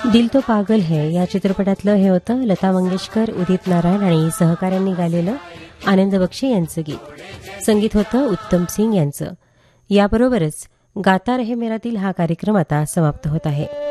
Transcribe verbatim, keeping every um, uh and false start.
दिल तो पागल है या चित्रपटातलं हे होतं लता मंगेशकर, उदित नारायण आणि सहकाऱ्यांनी गायलेलं आनंद बक्षी यांचं गीत. संगीत होतं उत्तम सिंग यांचं. याबरोबरच गाता रहे मेरातील हा कार्यक्रम आता समाप्त होत आहे.